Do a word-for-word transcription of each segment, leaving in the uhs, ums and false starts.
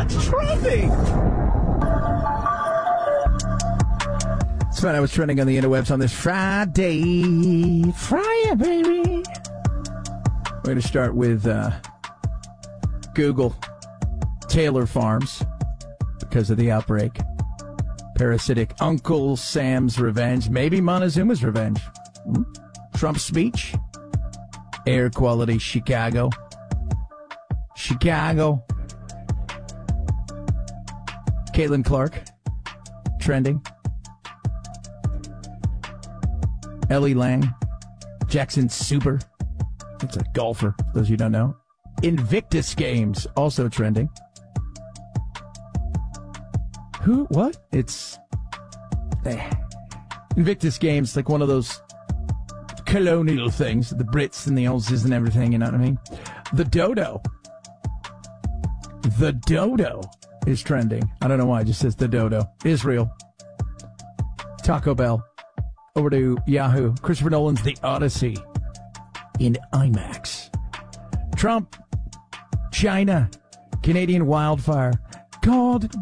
trending. It's fun. I was trending on the interwebs on this Friday. Friday, baby. We're going to start with uh, Google. Taylor Farms, because of the outbreak. Parasitic Uncle Sam's revenge. Maybe Montezuma's revenge. Hmm? Trump's speech. Air quality Chicago. Chicago. Caitlin Clark. Trending. Ellie Lang. Jackson Super. That's a golfer, those of you who don't know. Invictus Games, also trending. Who? What? It's eh. Invictus Games, like one of those colonial things, the Brits and the Aussies and everything, you know what I mean? The dodo. The dodo is trending. I don't know why, it just says the dodo. Israel. Taco Bell. Over to Yahoo. Christopher Nolan's The Odyssey in IMAX. Trump. China. Canadian wildfire. Called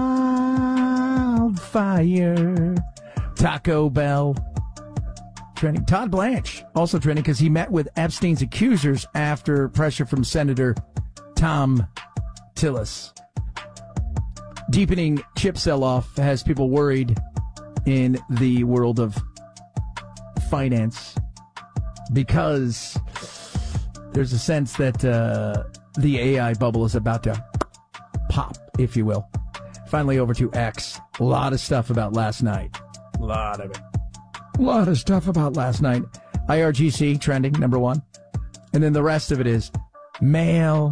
wildfire. Taco Bell. Trending. Todd Blanche, also trending because he met with Epstein's accusers after pressure from Senator Tom Tillis. Deepening chip sell-off has people worried in the world of finance because there's a sense that uh, the A I bubble is about to pop, if you will. Finally, over to X. A lot of stuff about last night. A lot of it. A lot of stuff about last night. I R G C trending, number one. And then the rest of it is mail.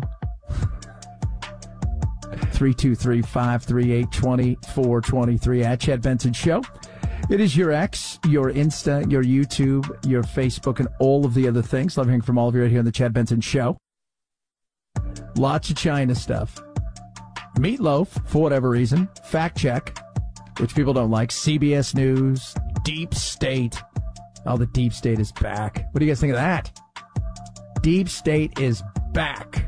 three two three, five three eight, two four two three at Chad Benson Show. It is your X, your Insta, your YouTube, your Facebook, and all of the other things. Love hearing from all of you right here on the Chad Benson Show. Lots of China stuff. Meatloaf, for whatever reason. Fact check, which people don't like. C B S News. Deep State. Oh, the Deep State is back. What do you guys think of that? Deep State is back.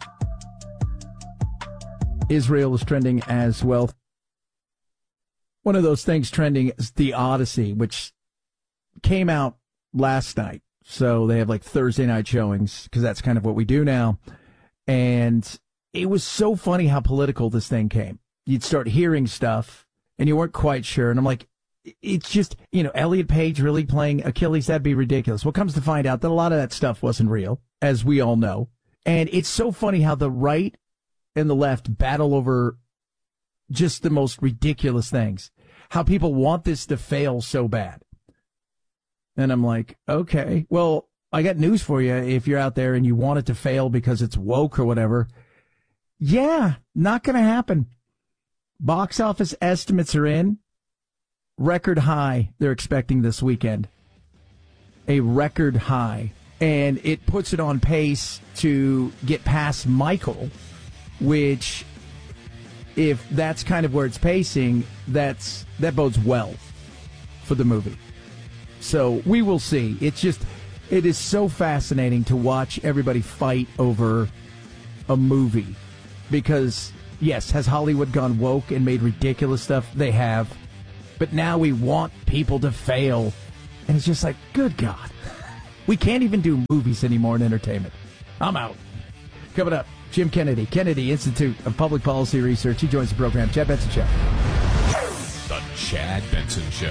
Israel is trending as well. One of those things trending is The Odyssey, which came out last night. So they have like Thursday night showings because that's kind of what we do now. And it was so funny how political this thing came. You'd start hearing stuff and you weren't quite sure. And I'm like, it's just, you know, Elliot Page really playing Achilles. That'd be ridiculous. Well, comes to find out that a lot of that stuff wasn't real, as we all know. And it's so funny how the right and the left battle over just the most ridiculous things. How people want this to fail so bad. And I'm like, okay, well, I got news for you. If you're out there and you want it to fail because it's woke or whatever, yeah, not going to happen. Box office estimates are in. Record high they're expecting this weekend. A record high. And it puts it on pace to get past Michael, which, if that's kind of where it's pacing, that's that bodes well for the movie. So we will see. It's just, it is so fascinating to watch everybody fight over a movie. Because, yes, has Hollywood gone woke and made ridiculous stuff? They have. But now we want people to fail. And it's just like, good God. We can't even do movies anymore in entertainment. I'm out. Coming up, Jim Kennedy, Kennedy Institute of Public Policy Research. He joins the program. Chad Benson Show. The Chad Benson Show.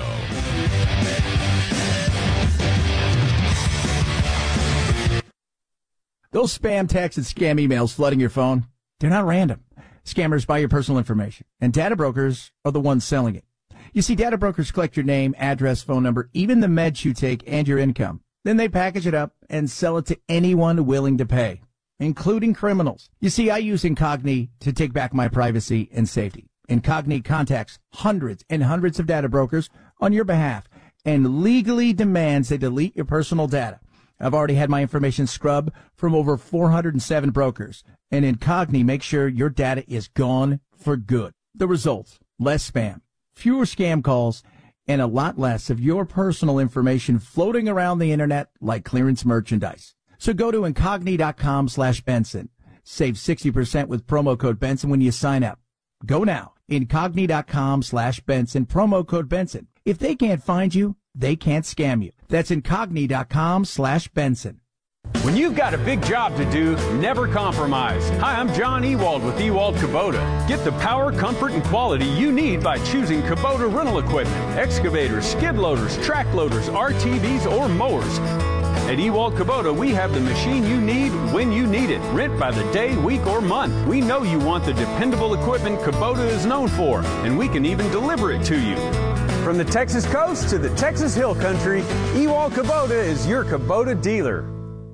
Those spam texts and scam emails flooding your phone, they're not random. Scammers buy your personal information, and data brokers are the ones selling it. You see, data brokers collect your name, address, phone number, even the meds you take, and your income. Then they package it up and sell it to anyone willing to pay, including criminals. You see, I use Incogni to take back my privacy and safety. Incogni contacts hundreds and hundreds of data brokers on your behalf and legally demands they delete your personal data. I've already had my information scrubbed from over four hundred seven brokers, and Incogni makes sure your data is gone for good. The results: less spam, fewer scam calls, and a lot less of your personal information floating around the internet like clearance merchandise. So go to Incogni.com slash Benson. Save sixty percent with promo code Benson when you sign up. Go now. Incogni.com slash Benson, promo code Benson. If they can't find you, they can't scam you. That's Incogni.com slash Benson. When you've got a big job to do, never compromise. Hi, I'm John Ewald with Ewald Kubota. Get the power, comfort, and quality you need by choosing Kubota rental equipment. Excavators, skid loaders, track loaders, R T Vs, or mowers. At Ewald Kubota, we have the machine you need when you need it. Rent by the day, week, or month. We know you want the dependable equipment Kubota is known for, and we can even deliver it to you. From the Texas coast to the Texas Hill Country, Ewald Kubota is your Kubota dealer.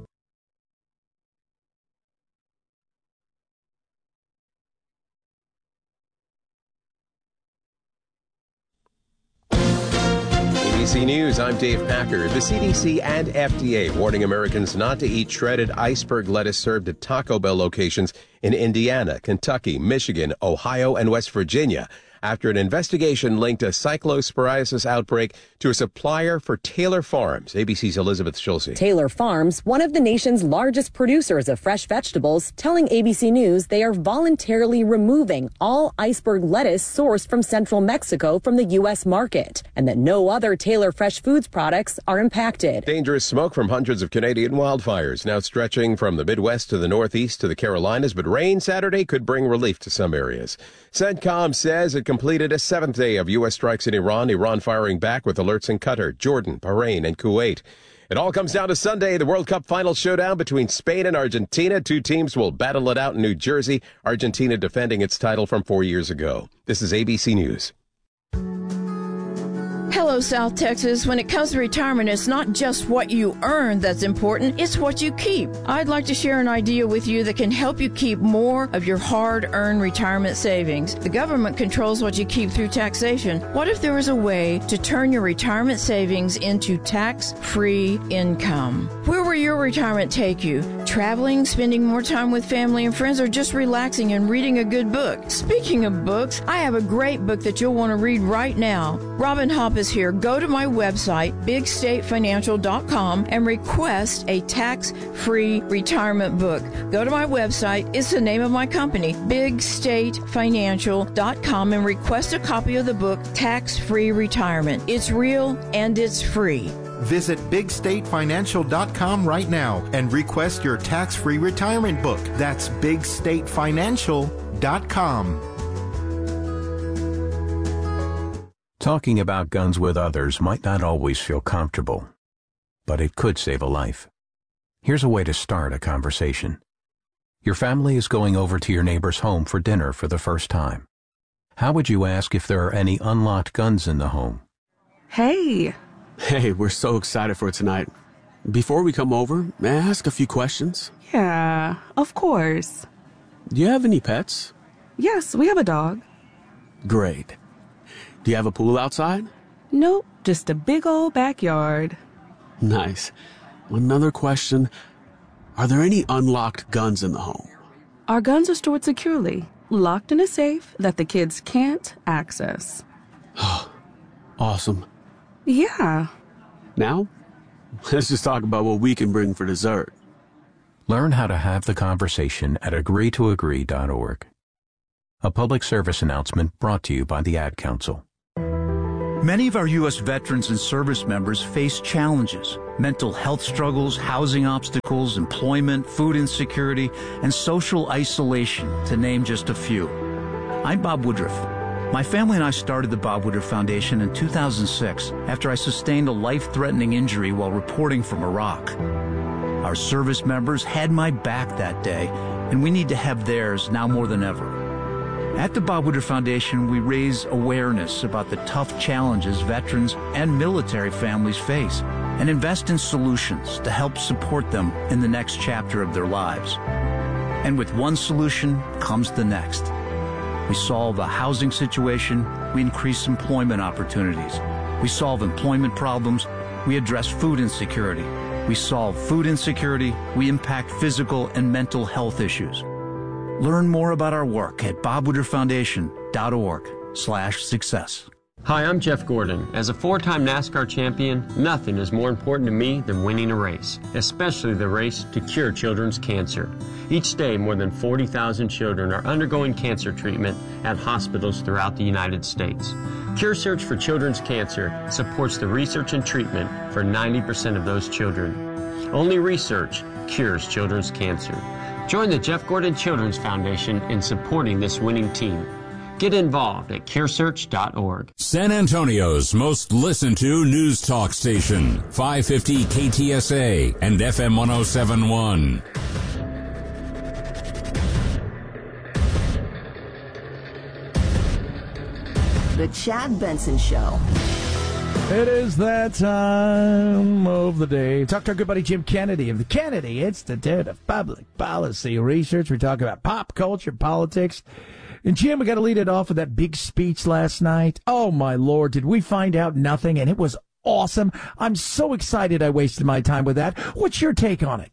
A B C News, I'm Dave Packer. The C D C and F D A warning Americans not to eat shredded iceberg lettuce served at Taco Bell locations in Indiana, Kentucky, Michigan, Ohio, and West Virginia after an investigation linked a cyclosporiasis outbreak to a supplier for Taylor Farms. A B C's Elizabeth Schulze. Taylor Farms, one of the nation's largest producers of fresh vegetables, telling A B C News they are voluntarily removing all iceberg lettuce sourced from central Mexico from the U S market, and that no other Taylor Fresh Foods products are impacted. Dangerous smoke from hundreds of Canadian wildfires now stretching from the Midwest to the Northeast to the Carolinas, but rain Saturday could bring relief to some areas. CENTCOM says it completed a seventh day of U S strikes in Iran, Iran firing back with alerts in Qatar, Jordan, Bahrain, and Kuwait. It all comes down to Sunday, the World Cup final showdown between Spain and Argentina. Two teams will battle it out in New Jersey, Argentina defending its title from four years ago. This is A B C News. Hello, South Texas. When it comes to retirement, it's not just what you earn that's important, it's what you keep. I'd like to share an idea with you that can help you keep more of your hard-earned retirement savings. The government controls what you keep through taxation. What if there was a way to turn your retirement savings into tax-free income? Where will your retirement take you? Traveling, spending more time with family and friends, or just relaxing and reading a good book? Speaking of books, I have a great book that you'll want to read right now. Robin Hopp is here. Go to my website, big state financial dot com, and request a tax-free retirement book. Go to my website. It's the name of my company, big state financial dot com, and request a copy of the book, Tax-Free Retirement. It's real and it's free. Visit big state financial dot com right now and request your tax-free retirement book. That's big state financial dot com. Talking about guns with others might not always feel comfortable, but it could save a life. Here's a way to start a conversation. Your family is going over to your neighbor's home for dinner for the first time. How would you ask if there are any unlocked guns in the home? Hey. Hey, we're so excited for tonight. Before we come over, may I ask a few questions? Yeah, of course. Do you have any pets? Yes, we have a dog. Great. Do you have a pool outside? Nope, just a big old backyard. Nice. Another question. Are there any unlocked guns in the home? Our guns are stored securely, locked in a safe that the kids can't access. Awesome. Yeah. Now, let's just talk about what we can bring for dessert. Learn how to have the conversation at agree to agree dot org. A public service announcement brought to you by the Ad Council. Many of our U S veterans and service members face challenges, mental health struggles, housing obstacles, employment, food insecurity, and social isolation, to name just a few. I'm Bob Woodruff. My family and I started the Bob Woodruff Foundation in two thousand six after I sustained a life-threatening injury while reporting from Iraq. Our service members had my back that day, and we need to have theirs now more than ever. At the Bob Woodruff Foundation, we raise awareness about the tough challenges veterans and military families face and invest in solutions to help support them in the next chapter of their lives. And with one solution comes the next. We solve a housing situation, we increase employment opportunities. We solve employment problems, we address food insecurity. We solve food insecurity, we impact physical and mental health issues. Learn more about our work at bob woodruff foundation dot org slash success. Hi, I'm Jeff Gordon. As a four-time NASCAR champion, nothing is more important to me than winning a race, especially the race to cure children's cancer. Each day, more than forty thousand children are undergoing cancer treatment at hospitals throughout the United States. Cure Search for Children's Cancer supports the research and treatment for ninety percent of those children. Only research cures children's cancer. Join the Jeff Gordon Children's Foundation in supporting this winning team. Get involved at cure search dot org. San Antonio's most listened to news talk station, five fifty K T S A and F M one oh seven point one. The Chad Benson Show. It is that time of the day. Talk to our good buddy Jim Kennedy of the Kennedy Institute of Public Policy Research. We talk about pop culture, politics. And Jim, we got to lead it off with that big speech last night. Oh, my Lord, did we find out nothing? And it was awesome. I'm so excited I wasted my time with that. What's your take on it?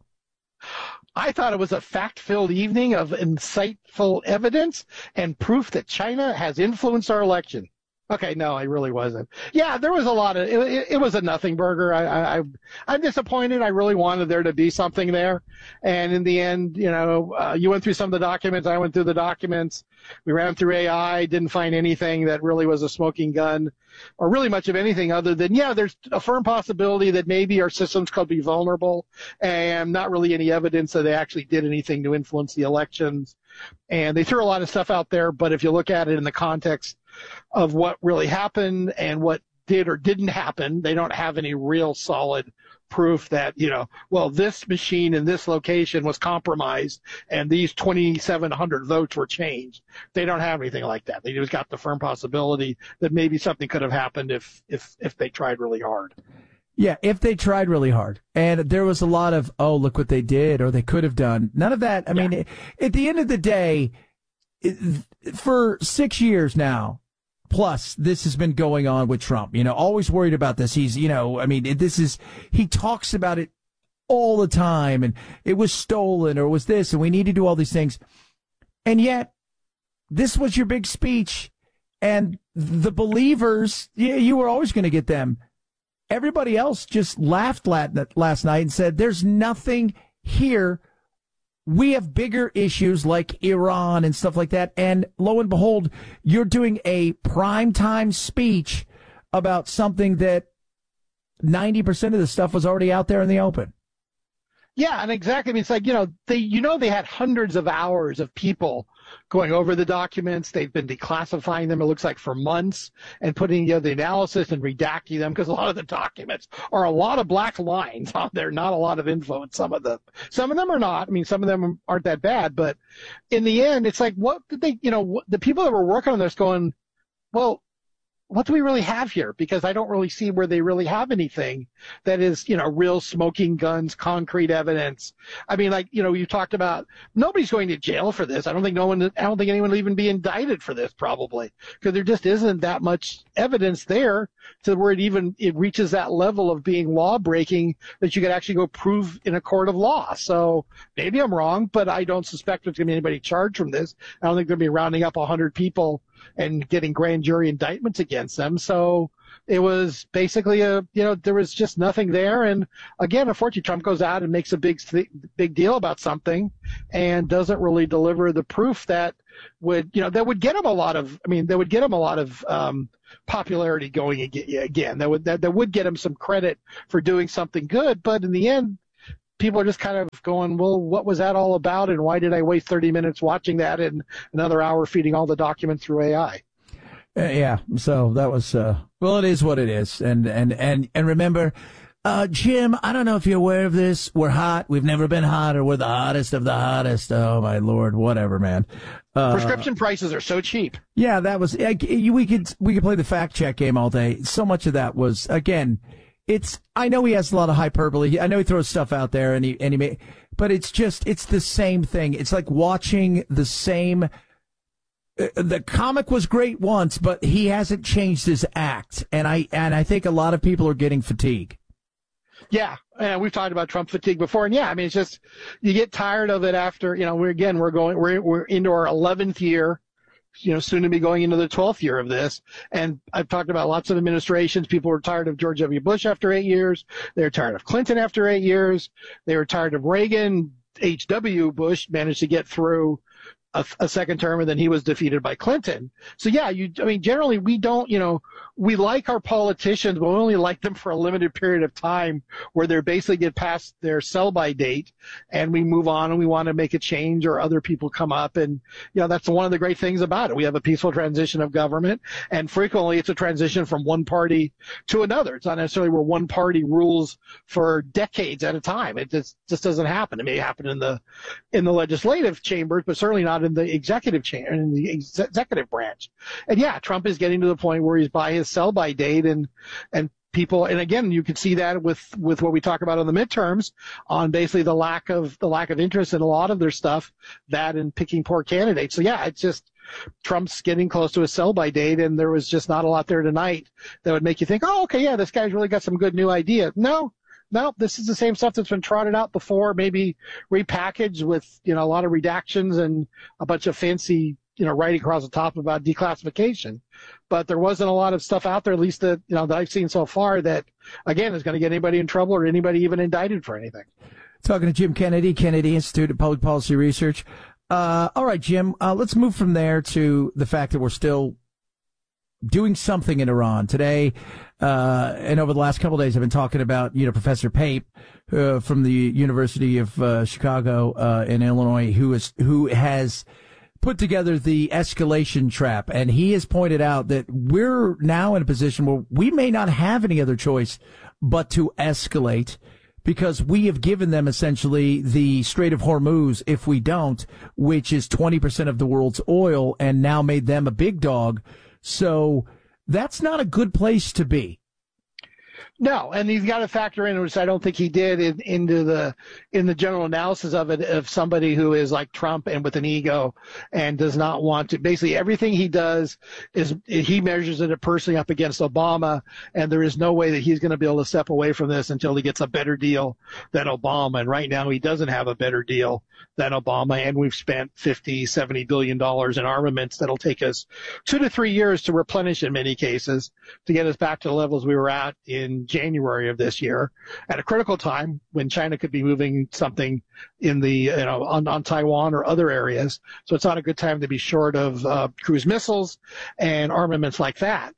I thought it was a fact-filled evening of insightful evidence and proof that China has influenced our election. Okay, no, I really wasn't. Yeah, there was a lot of, it, it, it was a nothing burger. I, I, I'm disappointed. I really wanted there to be something there. And in the end, you know, uh, you went through some of the documents. I went through the documents. We ran through A I, didn't find anything that really was a smoking gun or really much of anything other than, yeah, there's a firm possibility that maybe our systems could be vulnerable and not really any evidence that they actually did anything to influence the elections. And they threw a lot of stuff out there, but if you look at it in the context of what really happened and what did or didn't happen, they don't have any real solid proof that, you know, well, this machine in this location was compromised and these twenty-seven hundred votes were changed. They don't have anything like that. They just got the firm possibility that maybe something could have happened if, if, if they tried really hard. Yeah, if they tried really hard. And there was a lot of, oh, look what they did or they could have done. None of that. I yeah. mean, at the end of the day, for six years now, plus, this has been going on with Trump, you know, always worried about this. He's, you know, I mean, this is, he talks about it all the time and it was stolen or it was this and we need to do all these things. And yet, this was your big speech and the believers, yeah, you were always going to get them. Everybody else just laughed last night and said, there's nothing here. We have bigger issues like Iran and stuff like that. And lo and behold, you're doing a primetime speech about something that ninety percent of the stuff was already out there in the open. Yeah, and exactly. I mean, it's like, you know, they, you know, they had hundreds of hours of people going over the documents. They've been declassifying them, it looks like, for months and putting together the analysis and redacting them because a lot of the documents are a lot of black lines on there, not a lot of info in some of them. Some of them are not. I mean, some of them aren't that bad, but in the end, it's like, what did they, you know, what, the people that were working on this going, well, what do we really have here? Because I don't really see where they really have anything that is, you know, real smoking guns, concrete evidence. I mean, like, you know, you talked about nobody's going to jail for this. I don't think no one, I don't think anyone will even be indicted for this probably because there just isn't that much evidence there to where it even, it reaches that level of being law breaking that you could actually go prove in a court of law. So maybe I'm wrong, but I don't suspect there's going to be anybody charged from this. I don't think they're going to be rounding up a hundred people and getting grand jury indictments against them. So it was basically a, you know, there was just nothing there. And again, unfortunately, Trump goes out and makes a big, big deal about something and doesn't really deliver the proof that would, you know, that would get him a lot of, I mean, that would get him a lot of um, popularity going again. That would, that, that would get him some credit for doing something good. But in the end, people are just kind of going, well, what was that all about? And why did I waste thirty minutes watching that and another hour feeding all the documents through A I? Uh, yeah. So that was, uh, well, it is what it is. And, and, and, and remember, uh, Jim, I don't know if you're aware of this. We're hot. We've never been hotter. We're the hottest of the hottest. Oh, my Lord. Whatever, man. Uh, Prescription prices are so cheap. Yeah, that was, uh, we could, we could play the fact check game all day. So much of that was, again, It's, I know he has a lot of hyperbole. I know he throws stuff out there and he, and he may, but it's just, it's the same thing. It's like watching the same, uh, the comic was great once, but he hasn't changed his act. And I, and I think a lot of people are getting fatigue. Yeah. And we've talked about Trump fatigue before. And yeah, I mean, it's just, you get tired of it after, you know, we're again, we're going, we're, we're into our eleventh year. you know, soon to be going into the twelfth year of this. And I've talked about lots of administrations. People were tired of George W. Bush after eight years. They were tired of Clinton after eight years. They were tired of Reagan. H W. Bush managed to get through a, a second term, and then he was defeated by Clinton. So yeah, you, I mean, generally we don't, you know, we like our politicians, but we only like them for a limited period of time where they basically get past their sell-by date and we move on and we want to make a change or other people come up. And, you know, that's one of the great things about it. We have a peaceful transition of government, and frequently it's a transition from one party to another. It's not necessarily where one party rules for decades at a time. It just, just doesn't happen. It may happen in the, in the legislative chambers, but certainly not in the executive chamber, in the ex- executive branch. And yeah, Trump is getting to the point where he's by his sell-by date, and and people, and again, you can see that with with what we talk about on the midterms, on basically the lack of the lack of interest in a lot of their stuff, that and picking poor candidates. So yeah, it's just Trump's getting close to his sell-by date, and there was just not a lot there tonight that would make you think, oh, okay, yeah, this guy's really got some good new ideas. No. No, this is the same stuff that's been trotted out before, maybe repackaged with, you know, a lot of redactions and a bunch of fancy, you know, writing across the top about declassification. But there wasn't a lot of stuff out there, at least that, you know, that I've seen so far, that, again, is going to get anybody in trouble or anybody even indicted for anything. Talking to Jim Kennedy, Kennedy Institute of Public Policy Research. Uh, all right, Jim, uh, let's move from there to the fact that we're still doing something in Iran today. Uh, and over the last couple of days, I've been talking about, you know, Professor Pape, uh, from the University of, uh, Chicago, uh, in Illinois, who is, who has put together the escalation trap. And he has pointed out that we're now in a position where we may not have any other choice but to escalate, because we have given them essentially the Strait of Hormuz, if we don't, which is twenty percent of the world's oil, and now made them a big dog. So that's not a good place to be. No, and he's got to factor in, which I don't think he did, in, into the in the general analysis of it, of somebody who is like Trump and with an ego and does not want to. Basically, everything he does is he measures it personally up against Obama, and there is no way that he's going to be able to step away from this until he gets a better deal than Obama. And right now, he doesn't have a better deal than Obama, and we've spent fifty, seventy billion dollars in armaments that'll take us two to three years to replenish in many cases to get us back to the levels we were at in January of this year, at a critical time when China could be moving something in the, you know, on, on Taiwan or other areas. So it's not a good time to be short of uh, cruise missiles and armaments like that.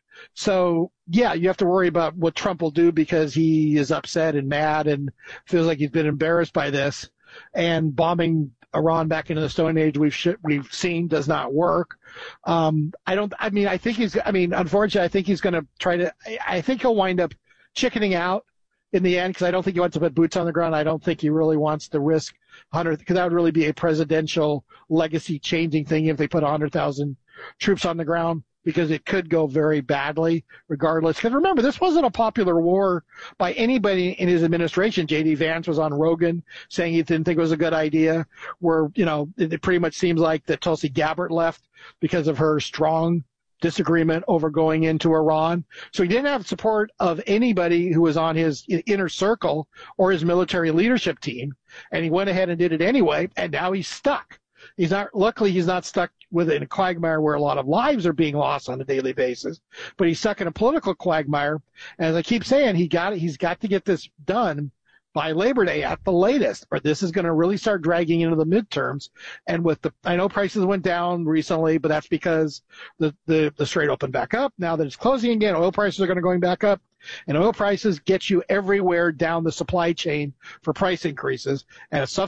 So yeah, you have to worry about what Trump will do, because he is upset and mad and feels like he's been embarrassed by this. And bombing Iran back into the Stone Age we've sh- we've seen does not work. Um, I don't. I mean, I think he's. I mean, unfortunately, I think he's going to try to. I, I think he'll wind up chickening out in the end, because I don't think he wants to put boots on the ground. I don't think he really wants to risk one hundred, because that would really be a presidential legacy changing thing if they put one hundred thousand troops on the ground, because it could go very badly regardless. Because remember, this wasn't a popular war by anybody in his administration. J D Vance was on Rogan saying he didn't think it was a good idea, where, you know, it, it pretty much seems like that Tulsi Gabbard left because of her strong disagreement over going into Iran. So he didn't have support of anybody who was on his inner circle or his military leadership team. And he went ahead and did it anyway. And now he's stuck. He's not, luckily he's not stuck with it in a quagmire where a lot of lives are being lost on a daily basis, but he's stuck in a political quagmire. And as I keep saying, he got it. He's got to get this done by Labor Day at the latest, or this is going to really start dragging into the midterms. And with the, I know prices went down recently, but that's because the, the, the strait opened back up. Now that it's closing again, oil prices are going to going back up, and oil prices get you everywhere down the supply chain for price increases. And if stuff